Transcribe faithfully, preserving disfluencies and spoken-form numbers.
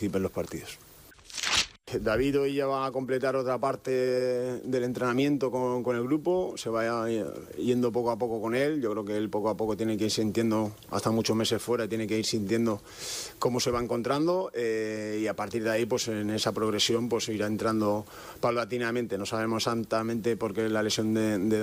participe en los partidos. David hoy ya va a completar otra parte del entrenamiento con, con el grupo, se va yendo poco a poco con él. Yo creo que él poco a poco tiene que ir sintiendo, hasta muchos meses fuera, tiene que ir sintiendo cómo se va encontrando eh, y a partir de ahí, pues en esa progresión, pues irá entrando paulatinamente. No sabemos exactamente por qué la lesión de, de